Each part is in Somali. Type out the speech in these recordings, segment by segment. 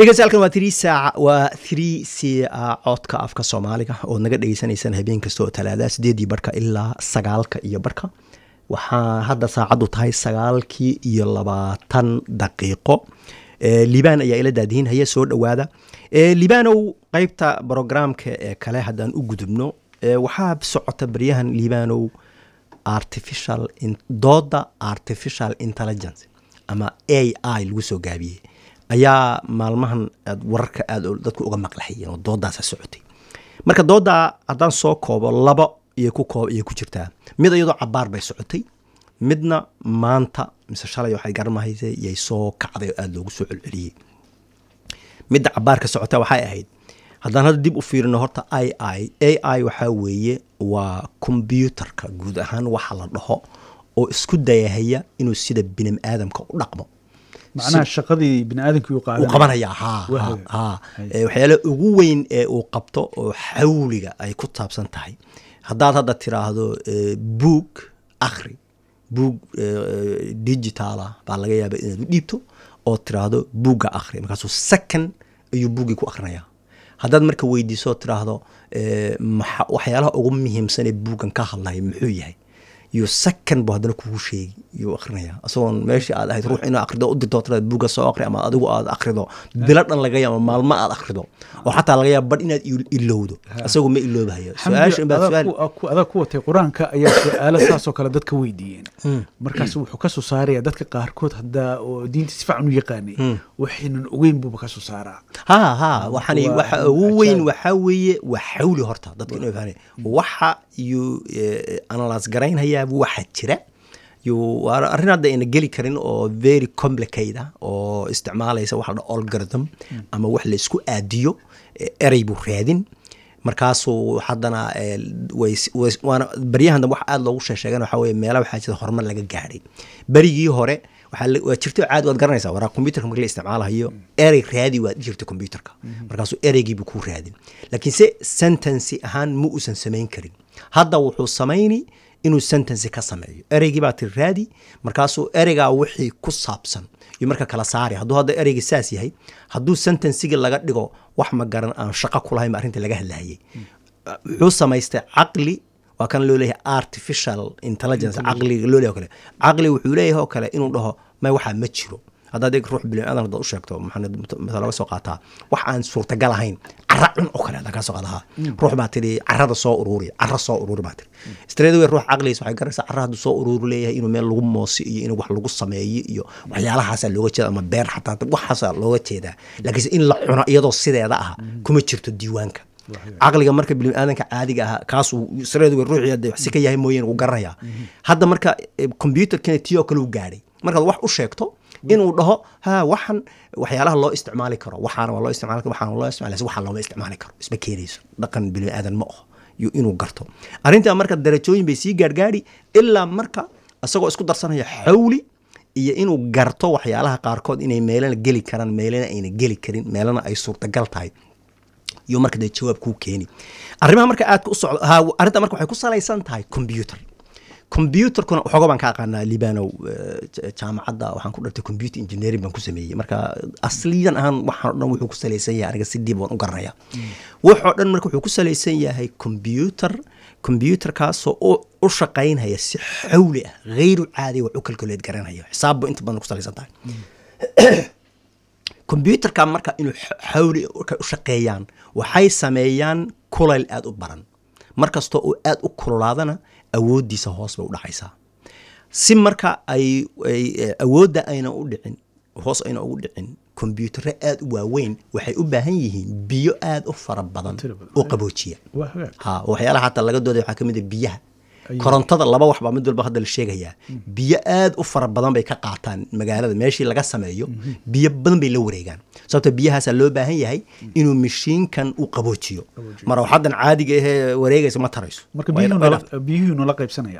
dhegeystayaal waa 3 saac waa 3 saac codka afka Soomaaliga oo naga dhageysanaysan habeen kasta oo talaada 8 barka ilaa 9 iyo barka waxaa hadda saacadu tahay 9 iyo 20 daqiiqo Liban ayaa ila daadiin haya soo dhawaada Libanow qaybta programka ee kale hadaan u gudubno waxaa socota bariyahan Libanow artificial intelligence ama AI lagu soo gaabiyay ayaa maalmahan wararka aad dadku uga maqlaxayeen oo doodaas socotay marka dooda hadaan soo koobo laba iyo ku jirtaa mid iyadoo cabaar bay socotay midna maanta mise shalay waxay garmahaysay yay soo kacday aad loogu soo celceliyay midda cabaarka socota waxay ahayd haddaan hadda dib u fiirino horta AI waxa weeye waa computerka guud ahaan waxa la dhaho oo isku dayahaya inuu sida bini aadamka u dhaqmo macnaha shaqadii bini aadamku uu qabanaya waxyaalo ugu weyn ee uu qabto oo xawliga ay ku taabsan tahay haddaad hadda tiraahdo book akhri book digital baa laga yaabaa inaad u dhiibto oo tiraahdo buugga akhri markaasuu second ayuu buuggii ku akhrinayaa haddaad marka weydiiso tiraahdo waxyaalaha ugu muhiimsan ee buuggan ka hadlaya muxuu yahay iyo second buu haddana kugu sheegi iyo akhrinayaa asagoon meeshii aad ahayd ruux inuu akhrido u dirto tiraahdo buugga soo akhri ama adigu aad akhrido bilo dhan laga yaabo maalmo aad akhrido oo xataa laga yaabo badh inaad ilowdo asagoo ma iloobahayo adag ku watay quraanka ayaa su'aalo saasoo kale dadka weydiiyeen markaas wuxuu ka soo saarayaa dadka qaarkood hadda oo diinta si fiican u yaqaanay waxaynan ogeyn buu ka soo saaraa waxani waxa ugu weyn waxa weeye waa xawli horta dadka inuu fahmay waxa iyo analyze garaynaya waxa jira arrin hadda ayna geli karin oo very complicated oo isticmaalaysa waxa la algorithm ama wax la isku aadiyo erey buu raadin markaasuu haddana waana baryahan wax aad loogu sheegan waxa weeye meelaha waxaa jira horumar laga gaadhay barigii hore waa jirto caadi waad garanaysaa waraa computerka marka la isticmaalayo erey raadi waad jirto computerka markaasuu ereygii buu ku raadin laakiin se sentence ahaan ma uusan samayn karin hadda wuxuu samayni inuu sentence ka sameeyo ereygii baa tir raadi markaasuu ereygaa wixii ku saabsan iyo marka kala saari hadduu hadda ereygii saas yahay hadduu sentencegii laga dhigo wax ma garan aan shaqo ku lahayn arrinta laga hadlayay wuxuu samaystay caqli waa kan loo leeyahay artificial intelligence caqliga loo leeyahay kale caqli wuxuu leeyahay oo kale inuu dhaho ma waxa ma jiro haddaad ruux bini aadan u sheegto maxaa laga soo qaataa wax aan suurtagal ahayn carra cun oo kale laga soo qaadaha ruux baa tiri carrada soo ururi baa tiri streed way ruux caqligiisa waxay garanaysaa carra hadduu soo ururi leeyahay inuu meel lagu moosi iyo inuu wax lagu sameeyo iyo waxyaalahaas looga jeeda ama beer xataa waxaas looga jeedaa laakiin in la cuno iyadoo sideeda ah kuma jirto diiwaanka caqliga marka bini aadanka caadiga ah kaas uu streed way ruuxii hadda wax si ka yahay mooyeen uu garanaya hadda marka computerkana tiyo kale u gaaray markaad wax u sheegto inuu dhaho waxan waxyaalaha loo isticmaali karo waxaana loo isticmaali karo waxaana loo isticmaali waxa loo isticmaali karo isba keenayso dhaqan bini aadan ma aha inuu garto arrinta marka darajooyin bay sii gaargaari ilaa marka asagoo isku darsanaya xawli iyo inuu garto waxyaalaha qaarkood inay meelana geli karaan meelana ayna geli karin meelana ay suurtagal tahay iyo marka day jawaab ku keeni arrimaha marka aad u socdo arrinta marka waxay ku salaysan tahay computerkuna waxooga baan ka aqaanaa Libanow jaamacadda waxaan ku dhartay computer engineering baan ku sameeyay marka asliyan ahaan waxaan dhan wuxuu ku salaysan yahay aniga si dib waan u garanayaa wuxuu dhan marka wuxuu ku salaysan yahay computerkaas oo u shaqaynaya si xawli ah غير caadi wax u calculate garanaya xisaabba inta badan ku salaysan tahay computerka marka inuu xawli u shaqeeyaan waxay sameeyaan kulayl aad u baran markastoo uu aad u kululaadana awoodiisa hoos bay u dhacaysaa si marka ay awoodda ayna u dhicin hoos ayna ugu dhicin computerre aad u waaweyn waxay u baahan yihiin biyo aad u fara badan oo qaboojiya waxyaalaha xataa laga dooday waxaa ka mid ah biyaha korontada laba wax baa mid walba hadda la sheegayaa biyo aad u fara badan bay ka qaataan magaalada meeshii laga sameeyo biyo badan bay la wareegaan sababta biyahaasaa loo baahan yahay inuu mashiinkan u qaboojiyo mara waxadan caadiga ahee wareegaysa ma tarayso marka biyuhu nala qaybsanayaa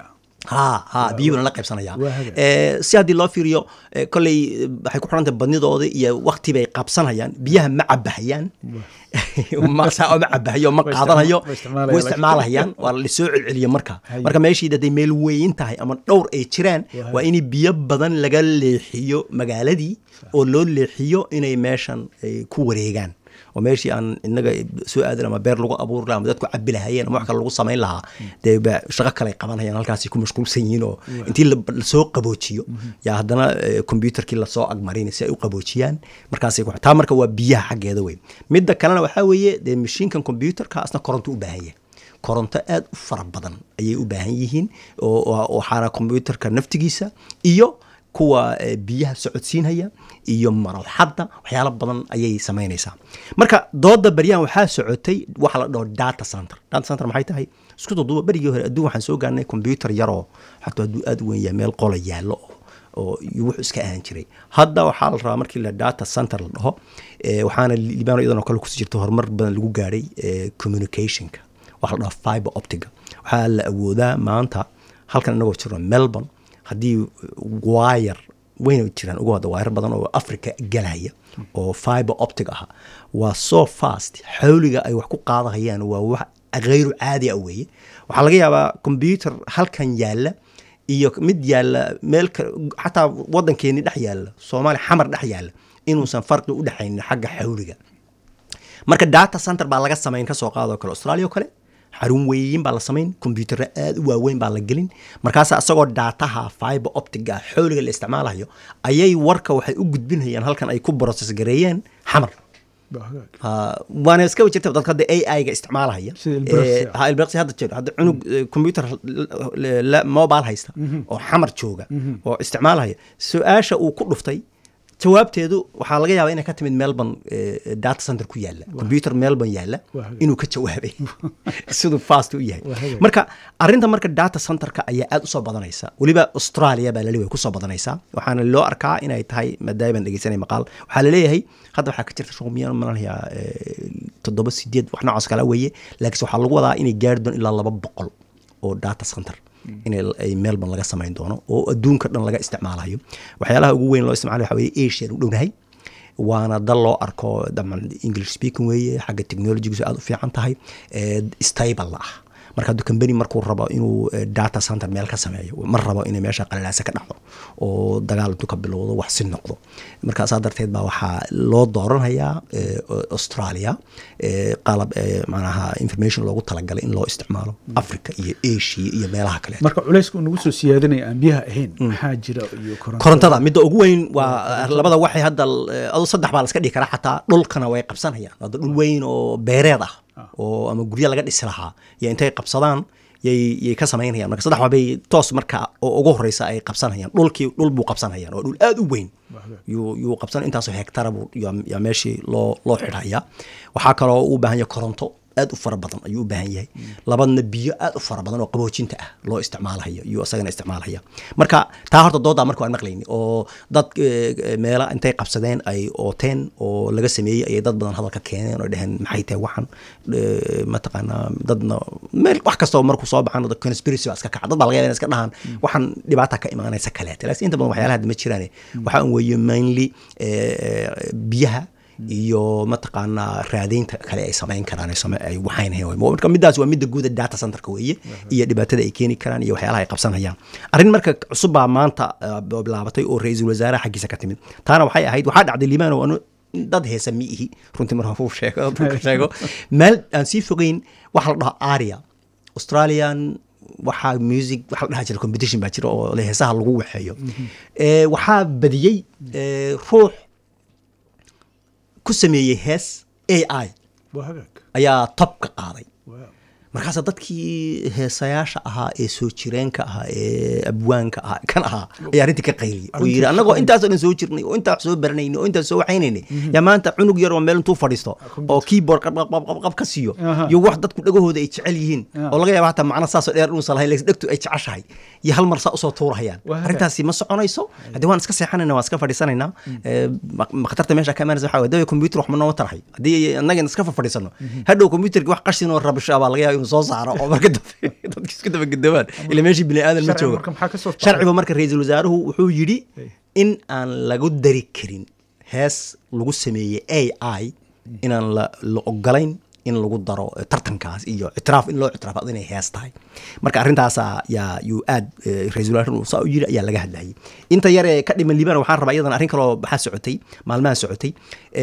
ha biyuhuna la qaybsanayaan Waa hagaag. si haddii loo fiiriyo kolley waxay ku xidhantahay badnidooda iyo waqti bay qabsanayaan biyaha ma cabahayaan ma cabahayo ma qaadanayo way isticmaalahayaan waa lasoo celceliya marka meeshii hadday meel weyn tahay ama dhowr ay jiraan waa in biyo badan laga leexiyo magaaladii oo loo leexiyo inay meeshan ay ku wareegaan oo meeshii aan inaga soo aadin ama beer lagu abuuri lahaa ama dadku cabi lahayeen ama wax kale lagu samayn lahaa dee shaqo kale ay qabanayaan halkaasi ku mashquulsan yihiin oo intii lasoo qaboojiyo yaa haddana computerkii lasoo agmarin si ay u qaboojiyaan markaasay taa marka waa biyaha xaggeeda weyn midda kalena waxaa weeye dee mashiinkan computerka asna koronto u baahan yahay koronto aad u fara badan ayay u baahan yihiin oo waxaana computerka naftigiisa iyo kuwa biyaha socodsiinhaya iyo marwaxadda waxyaalo badan ayay samaynaysaa marka dooda baryahan waxaa socotay waxa la dhaho data center maxay tahay isku duuba berigii hore adduun waxaan soo gaarnay computer yaroo xataa hadduu aad u weyn yahay meel qola yaallo oo wuxuu iska ahaan jiray hadda waxaa la rabaa markii la data center la dhaho waxaana libaano iyadanoo kale kusii jirta horumar badan lagu gaadhay communicationka waxa la dhaho fiber optica waxaa la awoodaa maanta halkan inagoo jirno Melbourne haddii wire wayna jiraan ugu wada wire badan oo Africa galaya oo fiber optic ah waa so fast xawliga ay wax ku qaadayaan waa wax غير caadi ah weeye waxa laga yaabaa computer halkan yaala iyo mid yaala meel xataa wadankeeni dhex yaala Soomaali xamar dhex yaala inuusan farqi u dhaxayn xagga xawliga marka data center baa laga sameyn ka soo qaado kale Australia kale xarun weyn baa la sameyn computer aad u waaweyn baa la gelin markaas asagoo dataha fiber optic ah xawliga la isticmaalayo ayay warka waxay u gudbinayaan halkan ay ku process gareeyeen xamar وانا اسكو جرت dadka AI ga isticmaalaya ilbaqsi hadda cunug computer la mobile haysta oo xamar jooga oo isticmaalaya su'aasha uu ku dhuftay jawaabteedu waxa laga yaabaa inay ka timid Melbourne data center ku yaala computer Melbourne yaala inuu ka jawaabay sidoo fast u yahay marka arinta marka data center-ka ayaa aad u soo badanaysa waliba Australia baa la leeyahay ku soo badanaysa waxaana loo arkaa inay tahay madayban dhageysanay maqaal waxa la leeyahay hadda waxa ka jirta shaqooyin malaha 7-8 wax noocaas kala weeye laakiin waxa lagu wadaa inay gaari doon ilaa 200 oo data center in ay Melbourne laga sameyn doono oo adduunka dhan laga isticmaalayo waxyaalaha ugu weyn loo isticmaalayo waxa weeye Asia u dhownahay waana dal loo arko dhamaan English speaking weeye xagga technology-giisu aad u fiican tahay stable ah marka haduu company markuu rabo inuu data center meel ka sameeyo mar rabo inay meesha qalalaasa ka dhacdo oo dagaal intuu ka bilowdo wax si noqdo marka sadarteed baa waxa loo dooranayaa Australia qalab macnaha information loogu talagalay in loo isticmaalo Africa iyo Asia iyo meelaha kale marka culeysku nagu soo siyaadinay aan biyaha ahayn maxaa jira iyo korontada midda ugu weyn waa labada waxay hadda adu saddex baa la iska dhigi karaa xataa dhulkana way qabsanayaan waa dhul weyn oo beereed ah oo ama guryo laga dhisi lahaa iyo intay qabsadaan yay ka sameynayaan marka saddex bay toos marka oo ugu horeysa ay qabsanayaan dhul buu qabsanayaan oo dhul aad u weyn yuu qabsan intaas oo hektar buu ya meeshii loo xidhaya waxa kale oo u baahan yahay koronto aad u fara badan ayuu u baahan yahay labadna biyo aad u fara badan oo qaboojinta ah loo isticmaalayo iyo asagana isticmaalaya marka taa horta dooda markuu aan maqlayni oo dad meela intay qabsadeen ay ooteen oo laga sameeyay ay dad badan hadalka keeneen oo dhahan maxay tahay waxan ma taqaana dadna meel wax kasta oo markuu soo baxan dad conspiracy iska kaca dad baa laga yaabaa iska dhahan waxan dhibaato ka imaanaysa kale laakiin inta badan waxyaalaha ma jiraan waxa aan weeyo mainly biyaha iyo mataqaana raadaynta kale ay sameyn karaan ay waxaynayaan marka midaas waa midda guud data center-ka weeye iyo dhibaatada ay keeni karaan iyo waxyaalaha ay qabsanayaan arrin marka cusub baa maanta bilaabatay oo ra'iisul wasaaraha xagiisa ka timid taana waxay ahayd waxa dhacday Liibaan oo dad heesa miihi runtii markaa uu sheego meel aan sii fogeyn waxa la dhahaa ARIA Australian waxa music waxa la dhahaa jira competition baa jira oo heesaha lagu waxeeyo waxa badiyay ruux ku sameeyay hees AI ayaa top ka qaaday markaas dadkii heesayaasha ahaa ee soo jireenka ahaa ee abwaanka ahaa kan ahaa ayaa arintii ka qayliyay oo yiri anagoo intaas oo dhan soo jirnay oo intaas soo baranaynay oo intaas soo waxaynaynay yaa maanta cunug yar oo meel intuu fadhiisto oo keyboard qab ka siiyo iyo wax dadku dhagahooda ay jecel yihiin oo laga yaabo hataa macna saas oo dheer inuu salahay leeyahay dhagtu ay jeceshahay iyo hal mar saa soo tuurayaan arintaasi ma soconayso hadii waan iska seexanaynaa waan iska fadhiisanaynaa maqtarta meesha ka imaanaysa waxa weeye computer wax ma noo tarahay hadii annaga iska fadhiisano hadhow computerka wax qashin oo rabasho baa laga yaabaa un soo saaro oo marka dambe dadka isku daba gadoomaan ila meeshii bini aadan ma joogo sharciba marka ra-iisul wasaaruhu wuxuu yidhi in aan lagu dari karin hees lagu sameeyey AI inaan la ogolayn in lagu daro tartankaas iyo ictiraaf in loo ictiraafado inay hees tahay marka arrintaasa yuu aad ra-iisul wasaaruhu saa u yidhi ayaa laga hadlayay inta yar ee ka dhiman liibana waxaan rabaa iyadan arrin kaloo maxaa socotay maalmaha socotay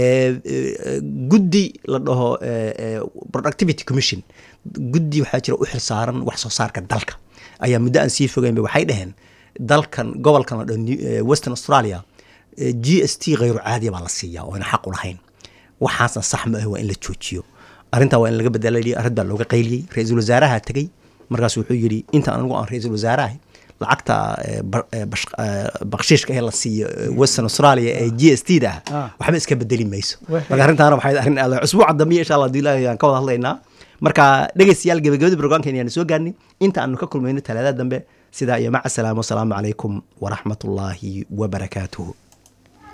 guddi la dhaho productivity commission guddi waxaa jira u xil saaran wax soo saarka dalka ayaa muddo aan sii fogeynba waxay dhaheen dalkan gobolkan la dhaho western australia GST khayru caadiya baa la siiyaa oo ayna xaq u lahayn waxaasna sax ma ah waa in la joojiyo arrintaa waa in laga bedelay arrin baa looga qayliyey ra-iisul wasaaraha tegey markaas wuxuu yidhi inta anigu aan ra-iisul wasaaraha lacagta bakshiishka ee la siiyo western australia ee GST da waxba iska bedeli mayso marka arrintaana waxay arrin aad usbuuca dambe insha Allah hadii ilaahay aan ka wada hadlaynaa marka dhegeystayaal gabagabada programkan ayaan soo gaarnay inta aanu ka kulmayno talaadada dambe sidaa iyo maca salaamo salaamu calaykum waraxmatullaahi wabarakaatuhu